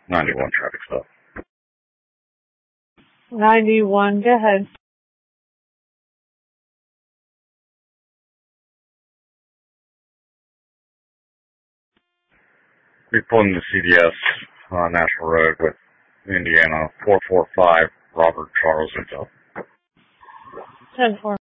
91 traffic stop. 91, go ahead. Reporting to CDS on National Road with Indiana 445 Robert Charles Intel. 10-4.